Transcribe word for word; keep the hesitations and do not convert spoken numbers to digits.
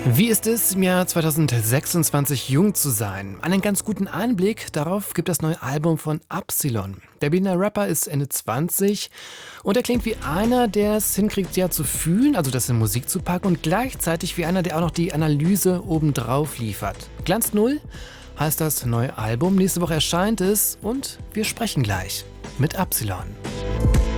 Wie ist es, im Jahr zweitausendsechsundzwanzig jung zu sein? Einen ganz guten Einblick darauf gibt das neue Album von Absilon. Der Berliner Rapper ist Ende zwanzig und er klingt wie einer, der es hinkriegt, ja zu fühlen, also das in Musik zu packen, und gleichzeitig wie einer, der auch noch die Analyse obendrauf liefert. Glanz Null heißt das neue Album. Nächste Woche erscheint es und wir sprechen gleich mit Absilon.